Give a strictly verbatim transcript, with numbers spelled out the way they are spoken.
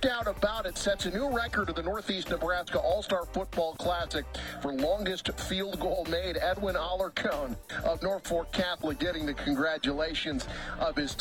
doubt about it, sets a new record of the Northeast Nebraska All-Star Football Classic for longest field goal made. Edwin Alarcon of Norfolk Catholic getting the congratulations of his